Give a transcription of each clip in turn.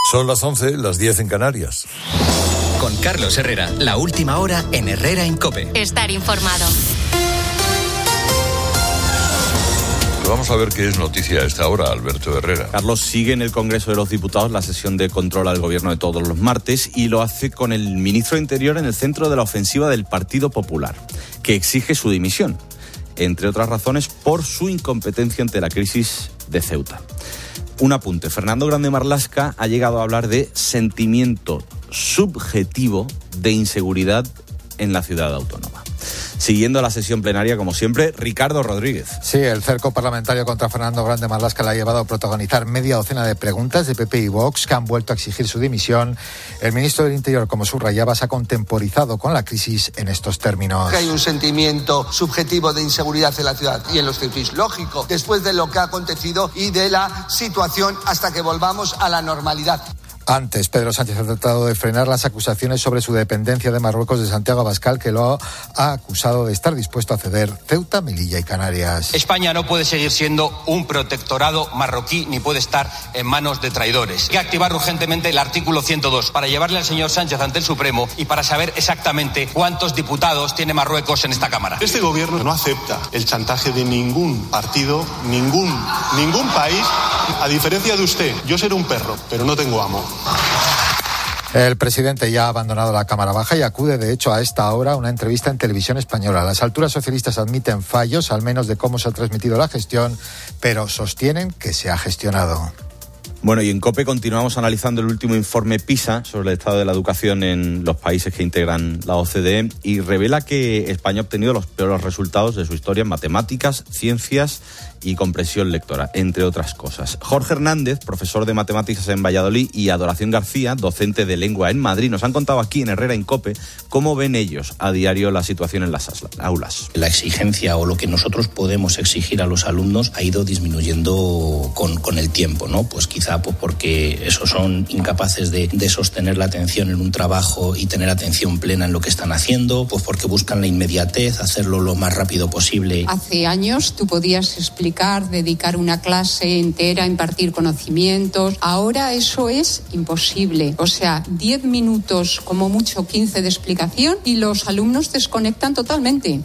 Son las 11, las 10 en Canarias. Con Carlos Herrera, la última hora en Herrera en COPE. Estar informado. Vamos a ver qué es noticia a esta hora, Alberto Herrera. Carlos, sigue en el Congreso de los Diputados la sesión de control al gobierno de todos los martes y lo hace con el ministro de Interior en el centro de la ofensiva del Partido Popular, que exige su dimisión, entre otras razones por su incompetencia ante la crisis de Ceuta. Un apunte, Fernando Grande Marlaska ha llegado a hablar de sentimiento subjetivo de inseguridad en la ciudad autónoma. Siguiendo la sesión plenaria, como siempre, Ricardo Rodríguez. Sí, el cerco parlamentario contra Fernando Grande Marlaska le ha llevado a protagonizar media docena de preguntas de PP y Vox que han vuelto a exigir su dimisión. El ministro del Interior, como subrayaba, se ha contemporizado con la crisis en estos términos. Hay un sentimiento subjetivo de inseguridad en la ciudad y en los ceutíes. Lógico, después de lo que ha acontecido y de la situación hasta que volvamos a la normalidad. Antes, Pedro Sánchez ha tratado de frenar las acusaciones sobre su dependencia de Marruecos de Santiago Abascal, que lo ha acusado de estar dispuesto a ceder Ceuta, Melilla y Canarias. España no puede seguir siendo un protectorado marroquí ni puede estar en manos de traidores. Hay que activar urgentemente el artículo 102 para llevarle al señor Sánchez ante el Supremo y para saber exactamente cuántos diputados tiene Marruecos en esta Cámara. Este gobierno no acepta el chantaje de ningún partido, ningún país. A diferencia de usted, yo seré un perro, pero no tengo amo. El presidente ya ha abandonado la Cámara Baja y acude, de hecho, a esta hora a una entrevista en Televisión Española. Las alturas socialistas admiten fallos, al menos de cómo se ha transmitido la gestión, pero sostienen que se ha gestionado. Bueno, y en COPE continuamos analizando el último informe PISA sobre el estado de la educación en los países que integran la OCDE y revela que España ha obtenido los peores resultados de su historia en matemáticas, ciencias y comprensión lectora, entre otras cosas. Jorge Hernández, profesor de matemáticas en Valladolid, y Adoración García, docente de lengua en Madrid, nos han contado aquí en Herrera en COPE cómo ven ellos a diario la situación en las aulas. La exigencia o lo que nosotros podemos exigir a los alumnos ha ido disminuyendo con el tiempo, ¿no? Pues quizá porque esos son incapaces de sostener la atención en un trabajo y tener atención plena en lo que están haciendo, pues porque buscan la inmediatez, hacerlo lo más rápido posible. Hace años tú podías explicar, dedicar una clase entera, impartir conocimientos. Ahora eso es imposible. O sea, 10 minutos, como mucho 15 de explicación y los alumnos desconectan totalmente.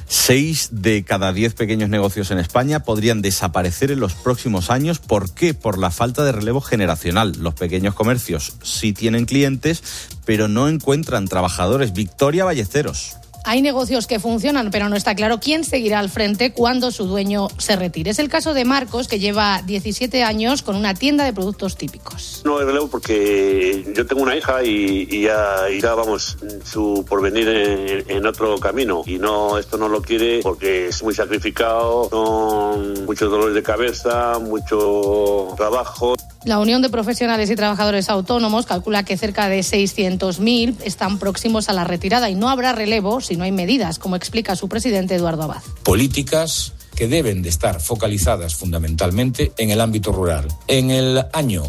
6 de cada 10 pequeños negocios en España podrían desaparecer en los próximos años. ¿Por qué? Por la falta de relevo generacional. Los pequeños comercios sí tienen clientes, pero no encuentran trabajadores. Victoria Ballesteros. Hay negocios que funcionan, pero no está claro quién seguirá al frente cuando su dueño se retire. Es el caso de Marcos, que lleva 17 años con una tienda de productos típicos. No hay relevo porque yo tengo una hija y ya vamos, su porvenir en otro camino. Y no, esto no lo quiere porque es muy sacrificado, son muchos dolores de cabeza, mucho trabajo. La Unión de Profesionales y Trabajadores Autónomos calcula que cerca de 600.000 están próximos a la retirada y no habrá relevo si no hay medidas, como explica su presidente Eduardo Abad. Políticas que deben de estar focalizadas fundamentalmente en el ámbito rural. En el año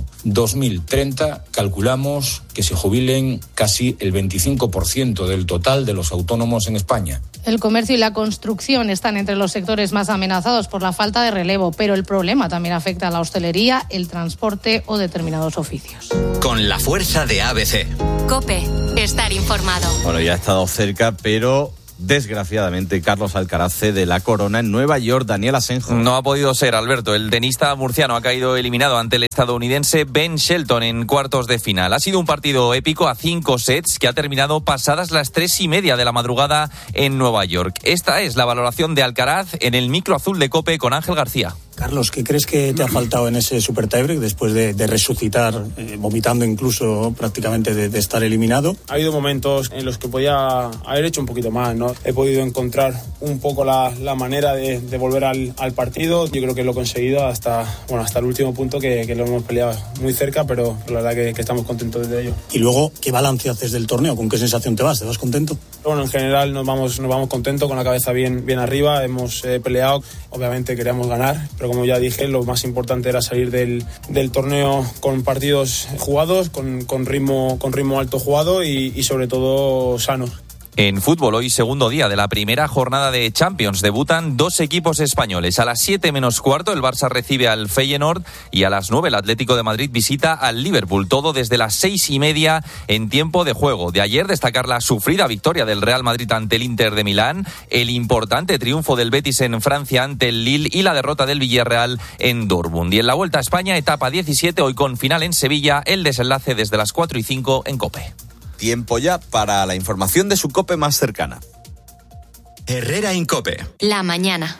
2030 calculamos que se jubilen casi el 25% del total de los autónomos en España. El comercio y la construcción están entre los sectores más amenazados por la falta de relevo, pero el problema también afecta a la hostelería, el transporte o determinados oficios. Con la fuerza de ABC. COPE, estar informado. Bueno, ya ha estado cerca, pero desgraciadamente Carlos Alcaraz cede la corona en Nueva York. Daniel Asenjo. No ha podido ser, Alberto. El tenista murciano ha caído eliminado ante el estadounidense Ben Shelton en cuartos de final. Ha sido un partido épico a 5 sets que ha terminado pasadas las 3:30 de la madrugada en Nueva York. Esta es la valoración de Alcaraz en el micro azul de COPE con Ángel García. Carlos, ¿qué crees que te ha faltado en ese super tiebreak después de resucitar, vomitando incluso prácticamente de estar eliminado? Ha habido momentos en los que podía haber hecho un poquito más, ¿no? He podido encontrar un poco la manera de volver al partido. Yo creo que lo he conseguido hasta el último punto que lo hemos peleado muy cerca, pero la verdad que estamos contentos de ello. Y luego, ¿qué balance haces del torneo? ¿Con qué sensación te vas? ¿Te vas contento? Bueno, en general nos vamos contentos, con la cabeza bien arriba. Hemos peleado, obviamente queríamos ganar, pero como ya dije, lo más importante era salir del torneo con partidos jugados, con ritmo alto jugado y sobre todo sanos. En fútbol, hoy segundo día de la primera jornada de Champions. Debutan dos equipos españoles. A las 7:15 el Barça recibe al Feyenoord y a las 9 el Atlético de Madrid visita al Liverpool. Todo desde las 6:30 en tiempo de juego. De ayer destacar la sufrida victoria del Real Madrid ante el Inter de Milán, el importante triunfo del Betis en Francia ante el Lille y la derrota del Villarreal en Dortmund. Y en la Vuelta a España, etapa 17, hoy con final en Sevilla, el desenlace desde las 4:05 en COPE. Tiempo ya para la información de su COPE más cercana. Herrera en COPE. La mañana.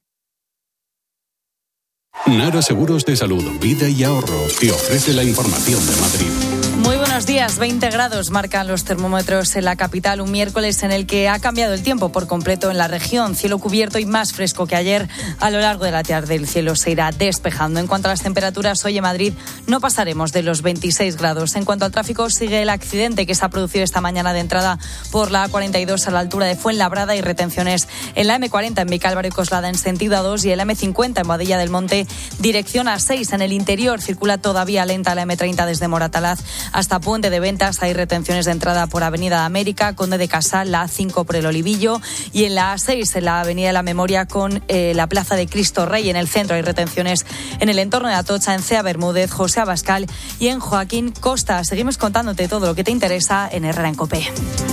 Nara Seguros de Salud, Vida y Ahorro te ofrece la información de Madrid. Muy buenos días. 20 grados marcan los termómetros en la capital. Un miércoles en el que ha cambiado el tiempo por completo en la región. Cielo cubierto y más fresco que ayer. A lo largo de la tarde el cielo se irá despejando. En cuanto a las temperaturas, hoy en Madrid no pasaremos de los 26 grados. En cuanto al tráfico, sigue el accidente que se ha producido esta mañana de entrada por la A42 a la altura de Fuenlabrada y retenciones en la M40 en Vicálvaro y Coslada en sentido A2 y el M50 en Boadilla del Monte dirección A6. En el interior circula todavía lenta la M30 desde Moratalaz hasta Puente de Ventas. Hay retenciones de entrada por Avenida de América, Conde de Casal, la A5 por el Olivillo y en la A6 en la Avenida de la Memoria con la Plaza de Cristo Rey. En el centro hay retenciones en el entorno de Atocha, en Cea Bermúdez, José Abascal y en Joaquín Costa. Seguimos contándote todo lo que te interesa en Herrera en COPE.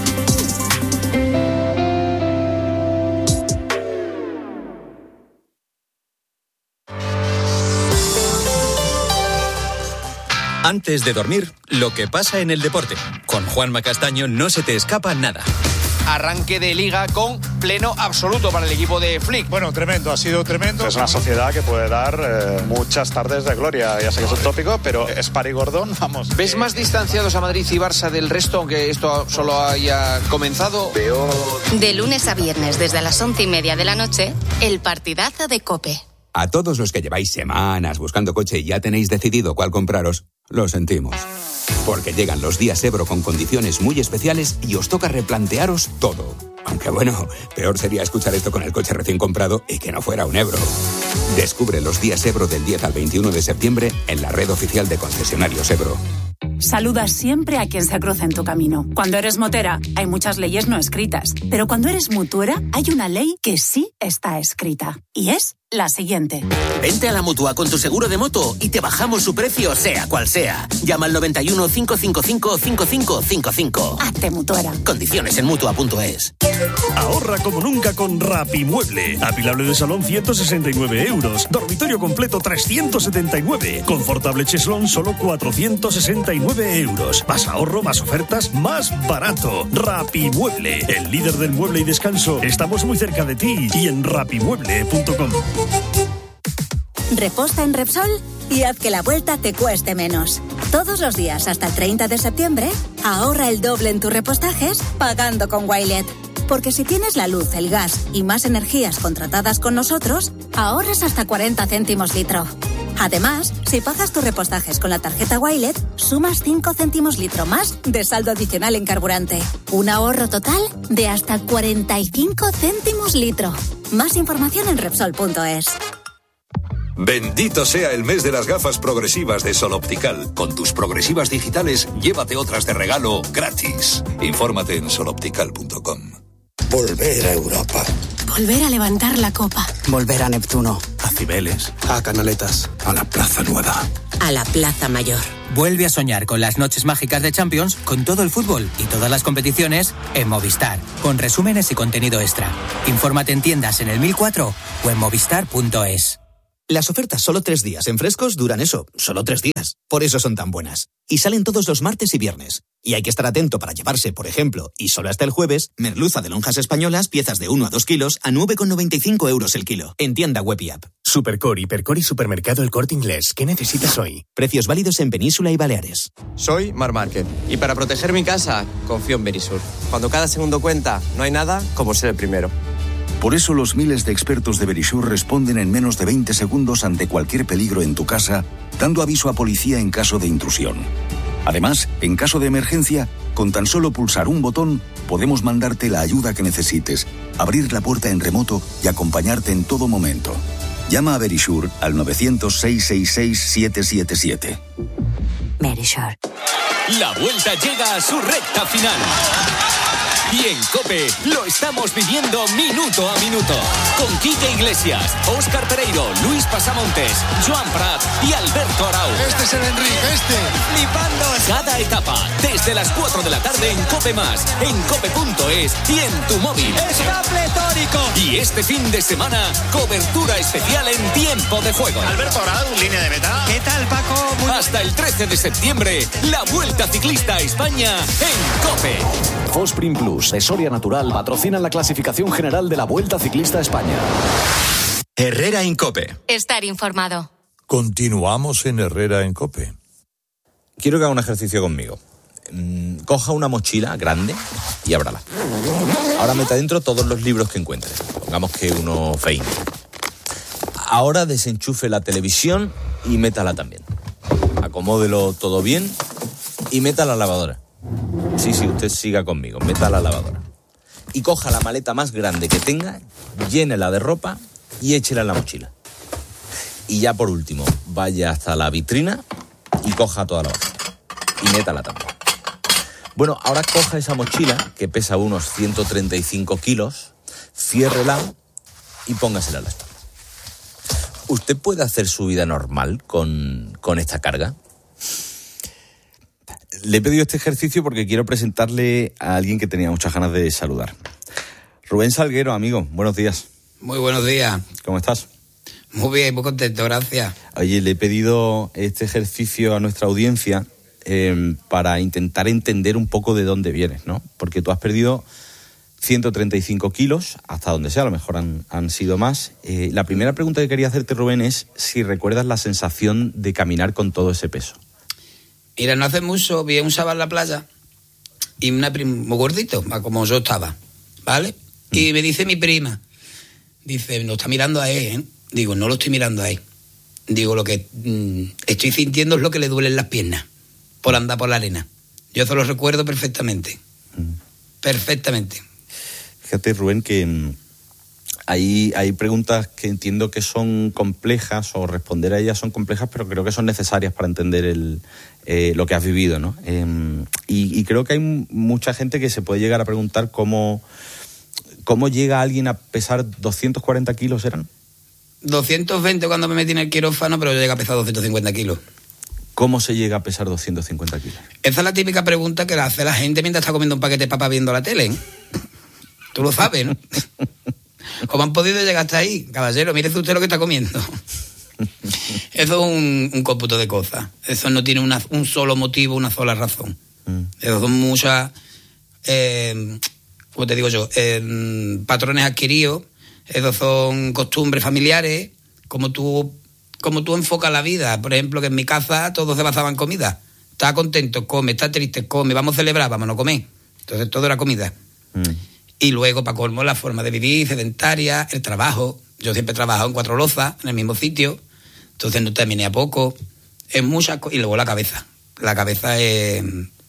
Antes de dormir, lo que pasa en el deporte. Con Juanma Castaño no se te escapa nada. Arranque de Liga con pleno absoluto para el equipo de Flick. Bueno, tremendo, ha sido tremendo. Es una sociedad que puede dar muchas tardes de gloria. Ya sé que es un tópico, pero es Pari Gordón, vamos. ¿Ves más distanciados a Madrid y Barça del resto, aunque esto solo haya comenzado? De lunes a viernes, desde las 11:30 de la noche, el partidazo de COPE. A todos los que lleváis semanas buscando coche y ya tenéis decidido cuál compraros, lo sentimos. Porque llegan los días Ebro con condiciones muy especiales y os toca replantearos todo. Aunque bueno, peor sería escuchar esto con el coche recién comprado y que no fuera un Ebro. Descubre los días Ebro del 10 al 21 de septiembre en la red oficial de concesionarios Ebro. Saluda siempre a quien se cruza en tu camino. Cuando eres motera, hay muchas leyes no escritas. Pero cuando eres mutuera, hay una ley que sí está escrita. Y es la siguiente. Vente a la Mutua con tu seguro de moto y te bajamos su precio, sea cual sea. Llama al 91 555 5555. Hazte mutuera. Condiciones en Mutua.es. Ahorra como nunca con Rapimueble. Apilable de salón 169 euros. Dormitorio completo 379. Confortable cheslón solo 469 euros. Más ahorro, más ofertas, más barato. Rapimueble, el líder del mueble y descanso. Estamos muy cerca de ti y en rapimueble.com. Reposta en Repsol y haz que la vuelta te cueste menos. Todos los días hasta el 30 de septiembre, ahorra el doble en tus repostajes pagando con Wilet. Porque si tienes la luz, el gas y más energías contratadas con nosotros, ahorras hasta 40 céntimos litro. Además, si pagas tus repostajes con la tarjeta Wilet, sumas 5 céntimos litro más de saldo adicional en carburante. Un ahorro total de hasta 45 céntimos litro. Más información en Repsol.es. Bendito sea el mes de las gafas progresivas de Sol Optical. Con tus progresivas digitales, llévate otras de regalo gratis. Infórmate en soloptical.com. Volver a Europa. Volver a levantar la copa. Volver a Neptuno. A Cibeles. A Canaletas. A la Plaza Nueva. A la Plaza Mayor. Vuelve a soñar con las noches mágicas de Champions, con todo el fútbol y todas las competiciones en Movistar, con resúmenes y contenido extra. Infórmate en tiendas en el 1004 o en movistar.es. Las ofertas solo 3 días en Frescos duran eso, solo 3 días. Por eso son tan buenas. Y salen todos los martes y viernes. Y hay que estar atento para llevarse, por ejemplo, y solo hasta el jueves, merluza de lonjas españolas, piezas de 1 a 2 kilos, a 9,95 euros el kilo. En tienda web y app. Supercore, Hipercore y Supermercado El Corte Inglés. ¿Qué necesitas hoy? Precios válidos en Península y Baleares. Soy Mar Márquez. Y para proteger mi casa, confío en Verisur. Cuando cada segundo cuenta, no hay nada como ser el primero. Por eso los miles de expertos de Verisur responden en menos de 20 segundos ante cualquier peligro en tu casa, dando aviso a policía en caso de intrusión. Además, en caso de emergencia, con tan solo pulsar un botón, podemos mandarte la ayuda que necesites, abrir la puerta en remoto y acompañarte en todo momento. Llama a Verisur al 900-666-777. Verisur. La vuelta llega a su recta final. Y en COPE lo estamos viviendo minuto a minuto. Con Quique Iglesias, Óscar Pereiro, Luis Pasamontes, Joan Prat y Alberto Arau. Este es el Enrique, Flipando cada etapa, desde las 4 de la tarde en COPE+, en cope.es y en tu móvil. ¡Está pletórico! Y este fin de semana, cobertura especial en tiempo de juego. Alberto Arau, línea de meta. ¿Qué tal, Paco? Hasta el 13 de septiembre, la Vuelta Ciclista a España en COPE. Fosprin Plus de Soria Natural patrocinan la clasificación general de la Vuelta Ciclista a España. Herrera en COPE. Estar informado. Continuamos en Herrera en COPE. Quiero que haga un ejercicio conmigo. Coja una mochila grande y ábrala. Ahora meta dentro todos los libros que encuentre. Pongamos que unos 20. Ahora desenchufe la televisión y métala también. Acomódelo todo bien y meta la lavadora. Sí, usted siga conmigo. Meta la lavadora. Y coja la maleta más grande que tenga, llénela de ropa y échela en la mochila. Y ya por último, vaya hasta la vitrina y coja toda la basura. Y métala también. Bueno, ahora coja esa mochila, que pesa unos 135 kilos, ciérrela y póngasela a la espalda. ¿Usted puede hacer su vida normal con esta carga? Le he pedido este ejercicio porque quiero presentarle a alguien que tenía muchas ganas de saludar. Rubén Salguero, amigo, buenos días. Muy buenos días. ¿Cómo estás? Muy bien, muy contento, gracias. Oye, le he pedido este ejercicio a nuestra audiencia para intentar entender un poco de dónde vienes, ¿no? Porque tú has perdido 135 kilos, hasta donde sea, a lo mejor han sido más. La primera pregunta que quería hacerte, Rubén, es si recuerdas la sensación de caminar con todo ese peso. Mira, no hace mucho vi un sábado en la playa y una prima, muy gordito, como yo estaba, ¿vale? Y me dice mi prima, dice, no está mirando a él, ¿eh? Digo, no lo estoy mirando a él. Digo, lo que estoy sintiendo es lo que le duelen las piernas por andar por la arena. Yo eso lo recuerdo perfectamente. Perfectamente. Fíjate, Rubén, que hay preguntas que entiendo que son complejas, o responder a ellas son complejas, pero creo que son necesarias para entender lo que has vivido, ¿no? Y creo que hay mucha gente que se puede llegar a preguntar cómo llega alguien a pesar 240 kilos, ¿eran? 220 cuando me metí en el quirófano, pero yo llegué a pesar 250 kilos. ¿Cómo se llega a pesar 250 kilos? Esa es la típica pregunta que la hace la gente mientras está comiendo un paquete de papas viendo la tele, ¿eh? Tú lo sabes, ¿no? ¿Cómo han podido llegar hasta ahí? Caballero, mire usted lo que está comiendo. Eso es un cómputo de cosas. Eso no tiene un solo motivo, una sola razón. Eso son muchas, ¿cómo te digo yo? Patrones adquiridos. Esos son costumbres familiares, como tú enfocas la vida. Por ejemplo, que en mi casa todos se basaban en comida. Está contento, come, está triste, come, vamos a celebrar, vámonos a comer. Entonces todo era comida. Y luego, para colmo, la forma de vivir, sedentaria, el trabajo. Yo siempre he trabajado en 4 lozas, en el mismo sitio, entonces no terminé a poco. Es muchas cosas. Y luego la cabeza. La cabeza es...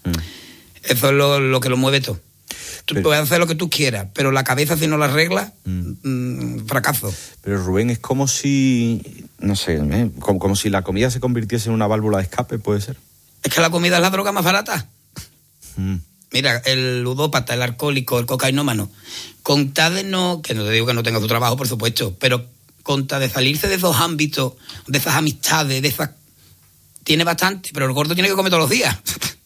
Eso es lo que lo mueve todo. Tú puedes hacer lo que tú quieras, pero la cabeza, si no la arreglas, fracaso. Pero Rubén, es como si, no sé, como si la comida se convirtiese en una válvula de escape, ¿puede ser? Es que la comida es la droga más barata. Mira, el ludópata, el alcohólico, el cocainómano, con tal de no, que no te digo que no tenga su trabajo, por supuesto, pero con tal de salirse de esos ámbitos, de esas amistades, de esas... Tiene bastante, pero el gordo tiene que comer todos los días.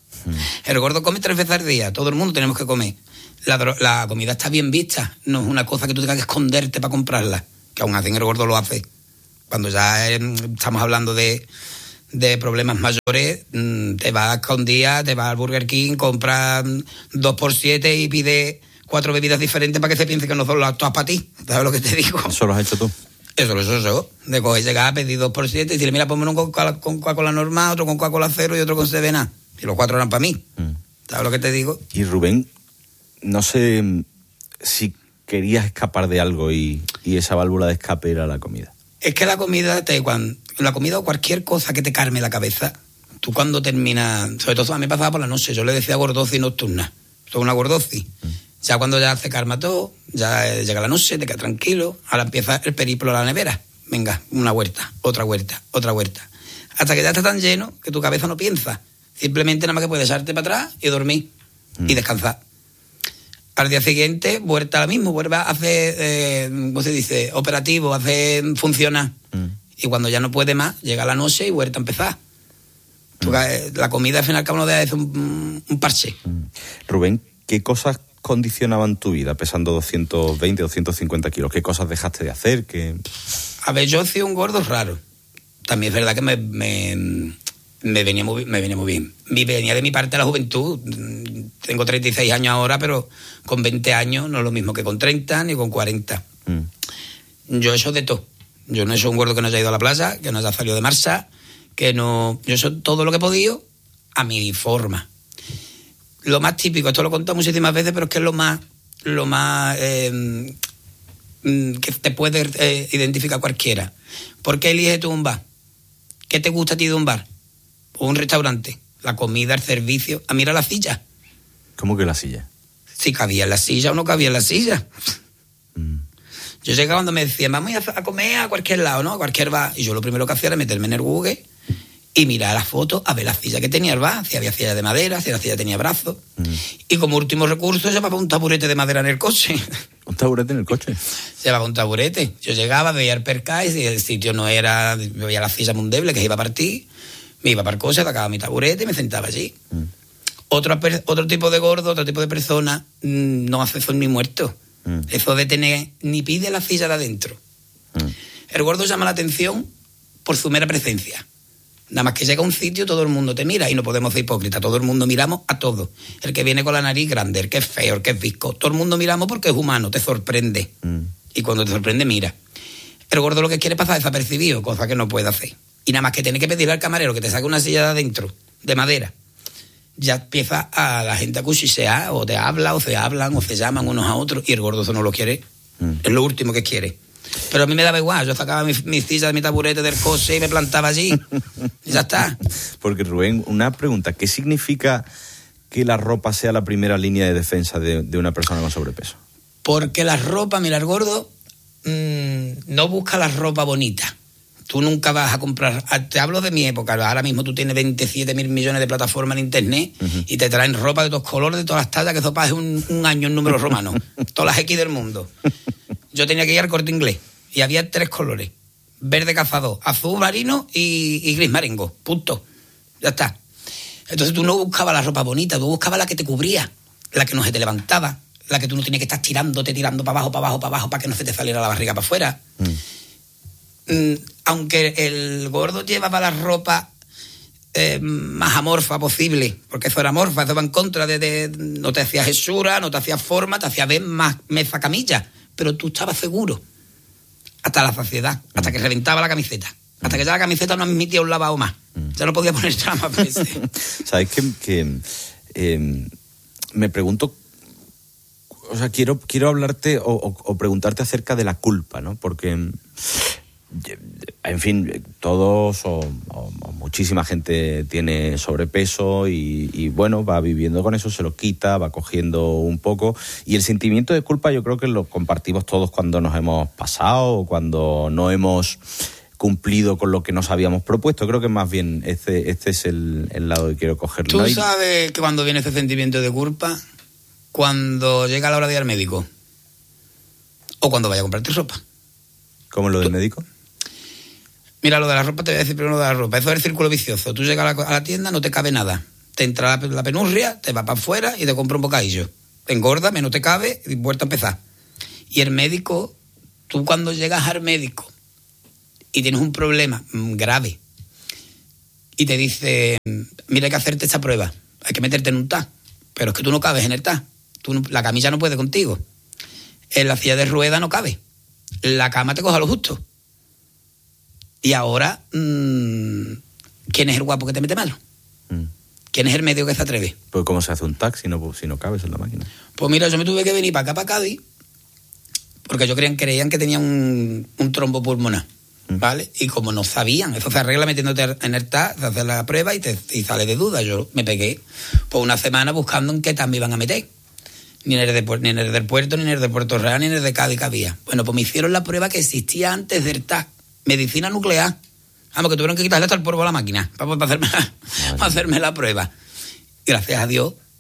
El gordo come 3 veces al día, todo el mundo tenemos que comer. La comida está bien vista, no es una cosa que tú tengas que esconderte para comprarla, que aún así el gordo lo hace. Cuando ya estamos hablando de problemas mayores, te vas a escondida, te vas al Burger King, compras 2x7 y pides 4 bebidas diferentes para que se piense que no son todas para ti. ¿Sabes lo que te digo? ¿Eso lo has hecho tú? Eso lo he hecho yo. De coger, llegar a pedir 2x7 y decirle, mira, ponme uno con Coca-Cola normal, otro con Coca-Cola cero y otro con Sevena. Y los 4 eran para mí. ¿Sabes lo que te digo? Y Rubén, no sé si querías escapar de algo y esa válvula de escape era la comida. Es que la comida, la comida o cualquier cosa que te calme la cabeza, tú cuando terminas, sobre todo a mí me pasaba por la noche, yo le decía gordosis nocturna, soy una gordosis. Ya cuando ya se calma todo, ya llega la noche, te quedas tranquilo, ahora empieza el periplo a la nevera. Venga, una huerta, otra huerta, otra huerta. Hasta que ya está tan lleno que tu cabeza no piensa. Simplemente nada más que puedes echarte para atrás y dormir y descansar. Al día siguiente, vuelta a la misma, vuelve a hacer, ¿cómo se dice? Operativo, hacer funcionar. Y cuando ya no puede más, llega la noche y vuelta a empezar. Porque la comida al final cada uno de un parche. Rubén, ¿qué cosas condicionaban tu vida pesando 220, 250 kilos? ¿Qué cosas dejaste de hacer? A ver, yo he sido un gordo raro. También es verdad que me venía muy bien. Venía de mi parte la juventud. Tengo 36 años ahora, pero con 20 años no es lo mismo que con 30 ni con 40. Yo he hecho de todo. Yo no he hecho un gordo que no haya ido a la playa, que no haya salido de marcha, que no... Yo he hecho todo lo que he podido a mi forma. Lo más típico, esto lo he contado muchísimas veces, pero es que es lo más que te puede identificar cualquiera. ¿Por qué eliges tú un bar? ¿Qué te gusta a ti de un bar? ¿O un restaurante? La comida, el servicio. A mirar la silla. ¿Cómo que la silla? Si cabía en la silla o no cabía en la silla. Yo llegaba cuando me decían, vamos a comer a cualquier lado, ¿no? A cualquier bar. Y yo lo primero que hacía era meterme en el Google y mirar las fotos, a ver la silla que tenía el bar, si había silla de madera, si la silla tenía brazos. Y como último recurso llevaba un taburete de madera en el coche. ¿Un taburete en el coche? Llevaba un taburete. Yo llegaba, veía el percal y si el sitio no era, veía la silla muy débil que se iba a partir, me iba para el coche, sacaba mi taburete y me sentaba allí. Otro tipo de gordo, otro tipo de persona no hace eso ni muerto. Eso de tener, ni pide la silla de adentro. El gordo llama la atención por su mera presencia. Nada más que llega a un sitio, todo el mundo te mira y no podemos ser hipócritas. Todo el mundo miramos a todo. El que viene con la nariz grande, el que es feo, el que es visco. Todo el mundo miramos porque es humano, te sorprende. Y cuando te sorprende, mira. El gordo lo que quiere es pasar desapercibido, cosa que no puede hacer. Y nada más que tiene que pedirle al camarero que te saque una silla de adentro, de madera. Ya empieza a la gente a cuchichear, o te habla, o se hablan, o se llaman unos a otros, y el gordo eso no lo quiere. Es lo último que quiere. Pero a mí me daba igual, yo sacaba mi silla de mi taburete del coche y me plantaba allí. Y ya está. Porque, Rubén, una pregunta, ¿qué significa que la ropa sea la primera línea de defensa de una persona con sobrepeso? Porque la ropa, mira, el gordo no busca la ropa bonita. Tú nunca vas a comprar... Te hablo de mi época. Ahora mismo tú tienes 27.000 millones de plataformas en internet y te traen ropa de todos colores, de todas las tallas, que eso pasa un año en números romanos. Todas las X del mundo. Yo tenía que ir al Corte Inglés y había 3 colores. Verde cazador, azul marino y gris marengo. Punto. Ya está. Entonces tú no buscabas la ropa bonita, tú buscabas la que te cubría, la que no se te levantaba, la que tú no tenías que estar tirando para abajo, para que no se te saliera la barriga para afuera. Aunque el gordo llevaba la ropa más amorfa posible, porque eso era amorfa, eso va en contra de no te hacía hechura, no te hacía forma, te hacía ver más mesa camilla, pero tú estabas seguro hasta la saciedad, hasta que reventaba la camiseta, hasta que ya la camiseta no admitía un lavado más, ya no podía poner trama. ¿Sabes que me pregunto? O sea, quiero hablarte o preguntarte acerca de la culpa, ¿no? Porque, en fin, todos o muchísima gente tiene sobrepeso y bueno, va viviendo con eso, se lo quita, va cogiendo un poco. Y el sentimiento de culpa yo creo que lo compartimos todos cuando nos hemos pasado o cuando no hemos cumplido con lo que nos habíamos propuesto. Creo que más bien este es el lado que quiero coger. ¿Tú sabes que cuando viene ese sentimiento de culpa? Cuando llega la hora de ir al médico o cuando vaya a comprarte ropa. ¿Cómo lo del médico? Mira, lo de la ropa, te voy a decir primero lo de la ropa. Eso es el círculo vicioso. Tú llegas a la tienda, no te cabe nada. Te entra la penurria, te va para afuera y te compra un bocadillo. Te engorda, menos te cabe y vuelta a empezar. Y el médico, tú cuando llegas al médico y tienes un problema grave y te dice, mira, hay que hacerte esta prueba, hay que meterte en un TAC, pero es que tú no cabes en el TAC. La camilla no puede contigo. En la silla de rueda no cabe. La cama te coja lo justo. Y ahora, ¿quién es el guapo que te mete mano? ¿Quién es el medio que se atreve? Pues ¿cómo se hace un TAC si no cabes en la máquina? Pues mira, yo me tuve que venir para acá, para Cádiz, porque ellos creían que tenía un trombo pulmonar, ¿vale? Y como no sabían, eso se arregla metiéndote en el TAC, se hace la prueba y sale de duda. Yo me pegué por una semana buscando en qué TAC me iban a meter. Ni en el del puerto, ni en el de Puerto Real, ni en el de Cádiz que había. Bueno, pues me hicieron la prueba que existía antes del TAC. Medicina nuclear. Vamos, que tuvieron que quitarle hasta el polvo a la máquina para hacerme la prueba. Gracias a Dios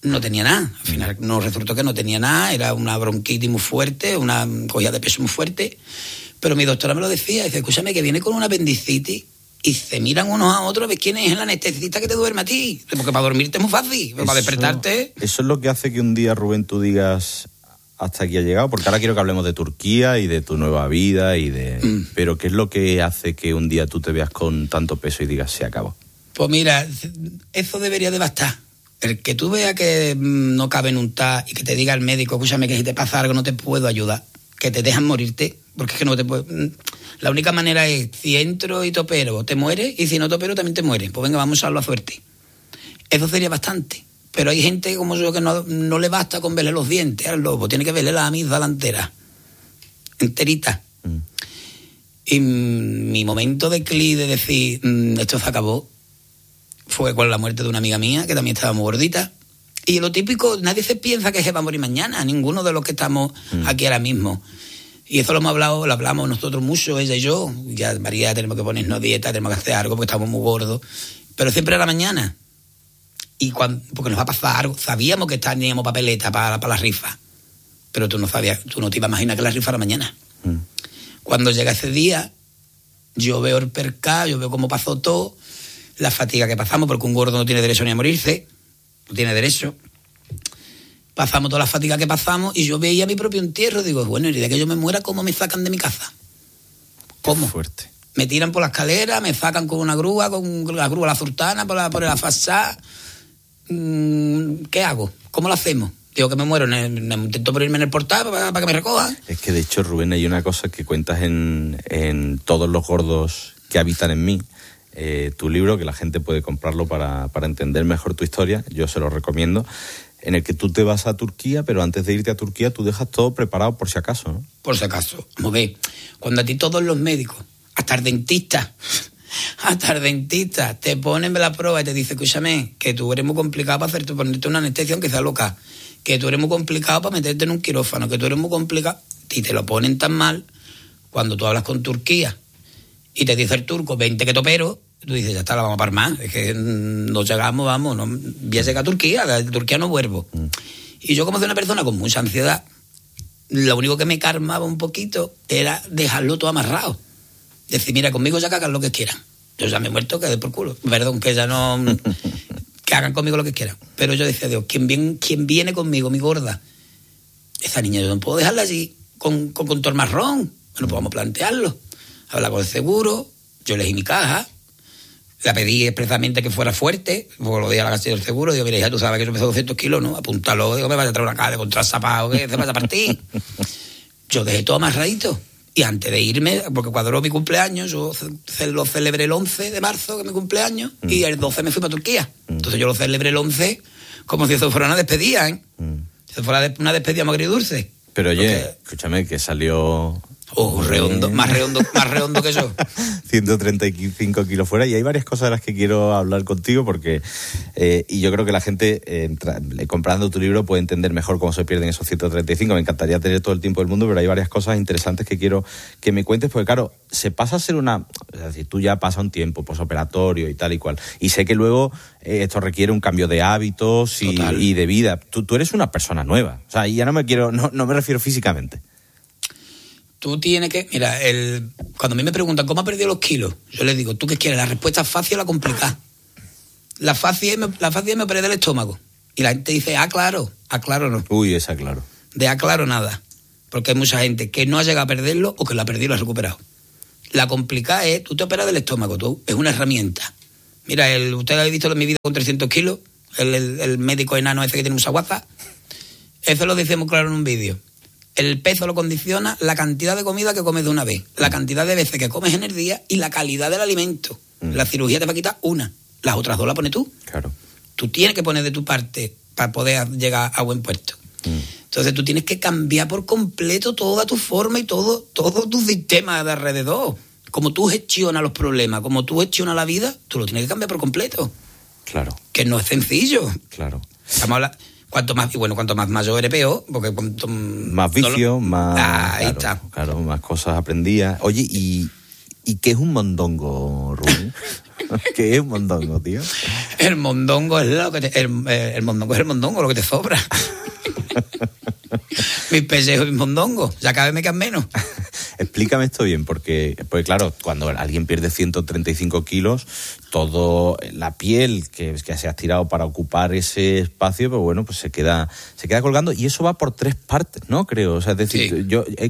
no tenía nada. Al final nos resultó que no tenía nada, era una bronquitis muy fuerte, una cogida de peso muy fuerte. Pero mi doctora me lo decía, dice, escúchame, que viene con una apendicitis y se miran unos a otros a ver quién es el anestesista que te duerme a ti. Porque para dormirte es muy fácil, pero para despertarte... Eso es lo que hace que un día, Rubén, tú digas hasta aquí ha llegado, porque ahora quiero que hablemos de Turquía y de tu nueva vida y de... Pero ¿qué es lo que hace que un día tú te veas con tanto peso y digas se acabó? Pues mira, eso debería de bastar. El que tú veas que no cabe en un TAC y que te diga el médico, escúchame, que si te pasa algo no te puedo ayudar, que te dejan morirte, porque es que no te puedo... La única manera es, si entro y te opero, te mueres, y si no te opero también te mueres. Pues venga, vamos a usarlo a suerte. Eso sería bastante. Pero hay gente como yo que no le basta con verle los dientes al lobo, tiene que verle la amígdala entera, enterita. Y mi momento de clic de decir, esto se acabó, fue con la muerte de una amiga mía, que también estaba muy gordita. Y lo típico, nadie se piensa que se va a morir mañana, ninguno de los que estamos aquí ahora mismo. Y eso lo hablamos nosotros mucho, ella y yo. Ya, María, tenemos que ponernos dieta, tenemos que hacer algo porque estamos muy gordos. Pero siempre era mañana. Y porque nos va a pasar algo. Sabíamos que teníamos papeleta para la rifa. Pero tú no te ibas a imaginar que la rifa era mañana. Cuando llega ese día, yo veo el percal, yo veo cómo pasó todo, la fatiga que pasamos, porque un gordo no tiene derecho ni a morirse, no tiene derecho. Pasamos toda la fatiga que pasamos y yo veía mi propio entierro. Digo, bueno, el día que yo me muera, ¿cómo me sacan de mi casa? ¿Cómo? Fuerte. Me tiran por la escalera, me sacan con una grúa, la zurtana, por la fachada. ¿Qué hago? ¿Cómo lo hacemos? Digo que me muero, intento morirme en el portal para que me recojan. Es que de hecho, Rubén, hay una cosa que cuentas en Todos los gordos que habitan en mí, tu libro, que la gente puede comprarlo para entender mejor tu historia, yo se lo recomiendo, en el que tú te vas a Turquía, pero antes de irte a Turquía tú dejas todo preparado por si acaso, ¿no? Por si acaso. Como ves, cuando a ti todos los médicos, hasta el dentista, te ponen la prueba y te dicen, escúchame, que tú eres muy complicado para ponerte una anestesia aunque sea loca, que tú eres muy complicado para meterte en un quirófano, que tú eres muy complicado, y te lo ponen tan mal, cuando tú hablas con Turquía y te dice el turco, 20 que te opero, tú dices, ya está, la vamos a parar más, es que no llegamos, no, voy a llegar a Turquía, de Turquía no vuelvo. Y yo, como soy una persona con mucha ansiedad, lo único que me calmaba un poquito era dejarlo todo amarrado. Decir, mira, conmigo ya que hagan lo que quieran. Yo ya me he muerto, que de por culo. Perdón, que ya no... que hagan conmigo lo que quieran. Pero yo decía, Dios, ¿quién viene conmigo, mi gorda? Esa niña yo no puedo dejarla así, con contor marrón. Bueno, pues vamos a plantearlo. Hablar con el seguro, yo elegí mi caja, la pedí expresamente que fuera fuerte, porque lo dije a la casa del seguro, digo, mira, ya tú sabes que yo peso 200 kilos, ¿no? Apúntalo, digo, me vaya a traer una caja de contrazapado, que se vaya a partir. Yo dejé todo amarradito. Y antes de irme, porque cuadró mi cumpleaños, yo lo celebré el 11 de marzo, que es mi cumpleaños, y el 12 me fui para Turquía. Entonces yo lo celebré el 11 como si eso fuera una despedida, ¿eh? Si fuera una despedida muy agridulce. Pero oye, escúchame, que salió... redondo, más redondo que yo. 135 kilos fuera, y hay varias cosas de las que quiero hablar contigo porque y yo creo que la gente comprando tu libro puede entender mejor cómo se pierden esos 135. Me encantaría tener todo el tiempo del mundo, pero hay varias cosas interesantes que quiero que me cuentes, porque claro, se pasa a ser es decir, tú ya pasa un tiempo posoperatorio y tal y cual, y sé que luego esto requiere un cambio de hábitos y de vida. Tú eres una persona nueva, o sea, y ya no me refiero físicamente. Tú tienes que... Mira, cuando a mí me preguntan ¿cómo ha perdido los kilos? Yo les digo, ¿tú qué quieres? ¿La respuesta fácil o la complicada? La fácil es me operé del estómago. Y la gente dice, claro no. Uy, esa claro. De claro nada. Porque hay mucha gente que no ha llegado a perderlo o que lo ha perdido y lo ha recuperado. La complicada es, tú te operas del estómago, es una herramienta. Mira, usted ha visto en mi vida con 300 kilos, el médico enano ese que tiene mucha guaza. Eso lo decimos claro en un vídeo. El peso lo condiciona la cantidad de comida que comes de una vez, la cantidad de veces que comes en el día y la calidad del alimento. La cirugía te va a quitar una, las otras dos las pones tú. Claro. Tú tienes que poner de tu parte para poder llegar a buen puerto. Entonces tú tienes que cambiar por completo toda tu forma y todo tu sistema de alrededor. Como tú gestionas los problemas, como tú gestionas la vida, tú lo tienes que cambiar por completo. Claro. Que no es sencillo. Claro. Estamos hablando... Cuanto más mayor eres, peor, porque cuanto más vicio, más... ahí está. Claro, más cosas aprendías. Oye, ¿y qué es un mondongo, Rubén? ¿Qué es un mondongo, tío? El mondongo es lo que te... El mondongo es el mondongo, lo que te sobra. Mis pellejos y mis mondongos. Ya cada vez me quedan menos. Explícame esto bien, porque claro, cuando alguien pierde 135 kilos, todo la piel que se ha estirado para ocupar ese espacio, pues bueno, pues se queda colgando, y eso va por 3 partes, ¿no? Creo, o sea, es decir,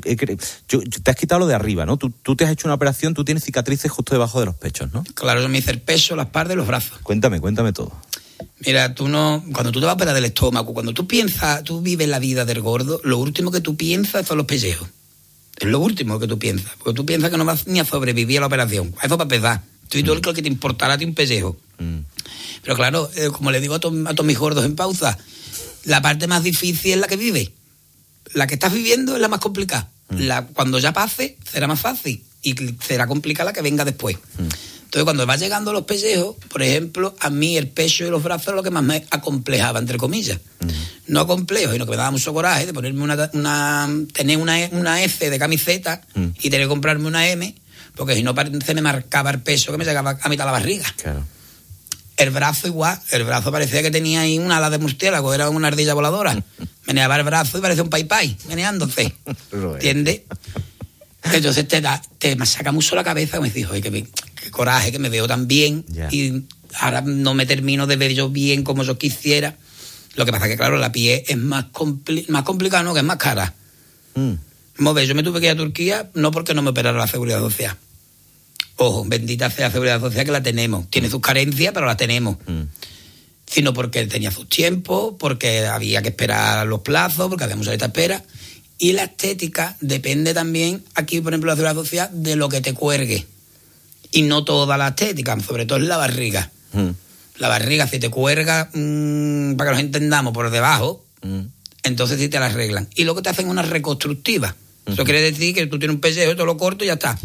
sí. Te has quitado lo de arriba, ¿no? Tú te has hecho una operación, tú tienes cicatrices justo debajo de los pechos, ¿no? Claro, yo me hice el pecho, la espalda y los brazos. Cuéntame todo. Mira, cuando tú te vas a operar del estómago, cuando tú vives la vida del gordo, lo último que tú piensas son los pellejos. Es lo último que tú piensas. Porque tú piensas que no vas ni a sobrevivir a la operación. Eso para empezar. Tú y tú lo que te importará a ti un pellejo. Pero claro, como le digo a todos mis gordos en pausa, la parte más difícil es la que vive. La que estás viviendo es la más complicada. Cuando ya pase, será más fácil. Y será complicada la que venga después. Entonces, cuando vas llegando a los pellejos, por ejemplo, a mí el pecho y los brazos es lo que más me acomplejaba, entre comillas. No complejo, sino que me daba mucho coraje de ponerme tener una F de camiseta y tener que comprarme una M, porque si no se me marcaba el peso que me llegaba a mitad de la barriga. Claro. El brazo igual, el brazo parecía que tenía ahí una ala de murciélago, era una ardilla voladora. Meneaba el brazo y parecía un pay meneándose. ¿Entiendes? Entonces te saca mucho la cabeza, me dices, oye, qué coraje, que me veo tan bien, y ahora no me termino de ver yo bien como yo quisiera. Lo que pasa es que, claro, la piel es más complicada, ¿no? Que es más cara. Como ves, yo me tuve que ir a Turquía no porque no me operara la Seguridad Social. Ojo, bendita sea la Seguridad Social, que la tenemos. Tiene sus carencias, pero la tenemos. Sino porque tenía sus tiempos, porque había que esperar los plazos, porque había mucha lista de espera. Y la estética depende también, aquí, por ejemplo, la Seguridad Social, de lo que te cuelgue. Y no toda la estética, sobre todo en la barriga. La barriga, si te cuelga, para que nos entendamos, por debajo, entonces sí te la arreglan. Y luego te hacen una reconstructiva. Eso quiere decir que tú tienes un pellejo, te lo corto y ya está.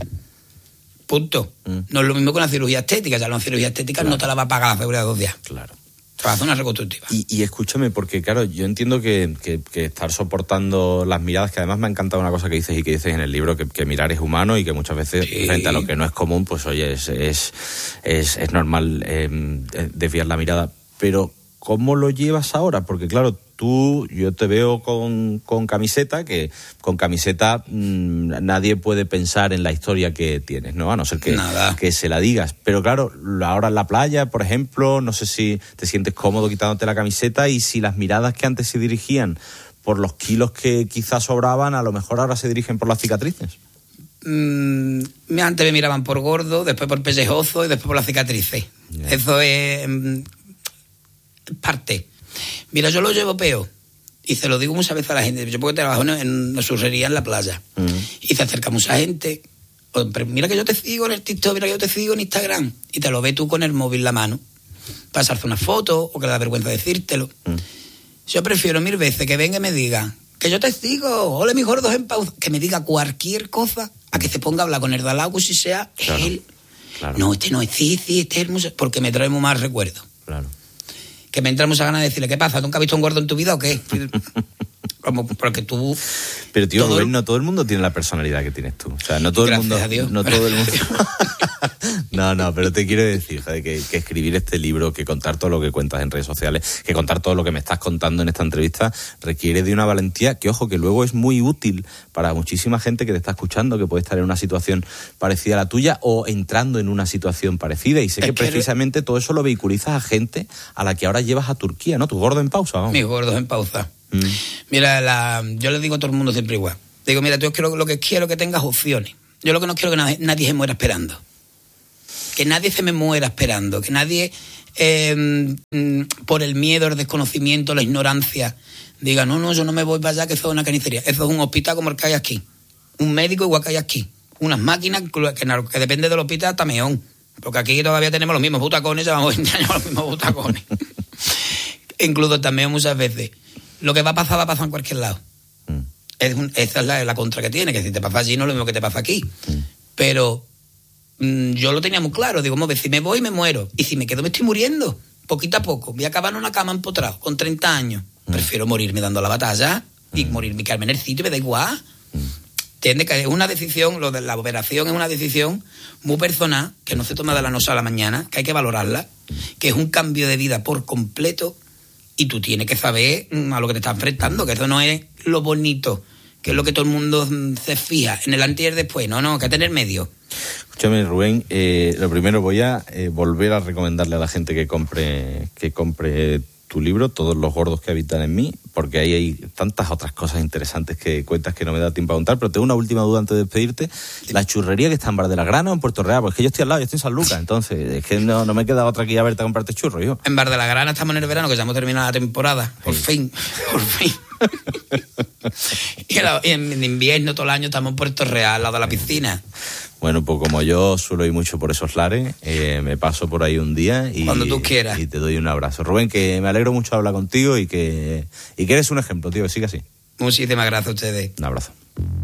Punto. No es lo mismo que una cirugía estética. Ya una cirugía estética no te la va a pagar la Seguridad Social. Claro. Te va a hacer una reconstructiva. Y escúchame, porque claro, yo entiendo que estar soportando las miradas, que además me ha encantado una cosa que dices y que dices en el libro, que mirar es humano y que muchas veces frente a lo que no es común, pues oye, es normal desviar la mirada. Pero ¿cómo lo llevas ahora? Porque claro, yo te veo con camiseta, que con camiseta nadie puede pensar en la historia que tienes, ¿no? A no ser que se la digas. Pero claro, ahora en la playa, por ejemplo, no sé si te sientes cómodo quitándote la camiseta, y si las miradas que antes se dirigían por los kilos que quizás sobraban, a lo mejor ahora se dirigen por las cicatrices. Antes me miraban por gordo, después por pellejoso y después por las cicatrices. Eso es parte. Mira, yo lo llevo peor, y se lo digo muchas veces a la gente. Yo porque trabajo en una surrería en la playa, y se acerca mucha gente. Mira que yo te sigo en el TikTok, mira que yo te sigo en Instagram, y te lo ves tú con el móvil en la mano, pasarse una foto, o que le da vergüenza decírtelo. Yo prefiero 1000 veces que venga y me diga que yo te sigo, ole mis gordos en pausa, que me diga cualquier cosa, a que se ponga a hablar con el de al lado, si sea él. Claro. No, este no es, sí, este es hermoso, porque me trae muy mal recuerdo. Claro. Que me entra mucha ganas de decirle, ¿qué pasa? ¿Nunca has visto un gordo en tu vida o qué? Como porque tú... Pero tío, Rubén, no todo el mundo tiene la personalidad que tienes tú. O sea, no todo el mundo... Gracias a Dios. No todo el mundo... No, pero te quiero decir, joder, que escribir este libro, que contar todo lo que cuentas en redes sociales, que contar todo lo que me estás contando en esta entrevista, requiere de una valentía que, ojo, que luego es muy útil para muchísima gente que te está escuchando, que puede estar en una situación parecida a la tuya o entrando en una situación parecida. Y sé que precisamente todo eso lo vehiculizas a gente a la que ahora llevas a Turquía, ¿no? Tu gordo en pausa, vamos. Mis gordos en pausa. Mira, yo le digo a todo el mundo siempre igual. Digo, mira, yo lo que quiero que tengas opciones. Yo lo que no quiero que nadie se muera esperando. Que nadie se me muera esperando. Que nadie, por el miedo, el desconocimiento, la ignorancia, diga, no, yo no me voy para allá, que eso es una carnicería. Eso es un hospital como el que hay aquí. Un médico igual que hay aquí. Unas máquinas que depende del hospital hasta mejor. Porque aquí todavía tenemos los mismos butacones, llevamos 20 años los mismos butacones. Incluso también muchas veces. Lo que va a pasar en cualquier lado. Esa es la contra que tiene, que si te pasa allí no es lo mismo que te pasa aquí. Pero yo lo tenía muy claro. Digo, si me voy me muero. Y si me quedo me estoy muriendo. Poquito a poco. Voy a acabar en una cama empotrado con 30 años. Prefiero morirme dando la batalla y morirme, quedarme en el sitio, me da igual. Entiende que es una decisión, lo de la operación es una decisión muy personal, que no se toma de la noche a la mañana, que hay que valorarla, que es un cambio de vida por completo y tú tienes que saber a lo que te estás enfrentando, que eso no es lo bonito, que es lo que todo el mundo se fija, en el antes y el después, no, que tener medio. Escúchame, Rubén, lo primero voy a volver a recomendarle a la gente que compre tu libro, Todos los gordos que habitan en mí, porque ahí hay tantas otras cosas interesantes que cuentas que no me da tiempo a contar, pero tengo una última duda antes de despedirte. La churrería que está en Bar de la Grana o en Puerto Real, porque es que yo estoy al lado, yo estoy en San Lucas, entonces es que no me queda otra que ir a verte a comprarte churros, hijo. En Bar de la Grana estamos en el verano, que ya hemos terminado la temporada, por fin. Y en invierno todo el año estamos en Puerto Real, al lado de la piscina. Bueno, pues como yo suelo ir mucho por esos lares, me paso por ahí un día y cuando tú quieras. Y te doy un abrazo. Rubén, que me alegro mucho de hablar contigo y que eres un ejemplo, tío, que siga así. Muchísimas gracias a ustedes. Un abrazo.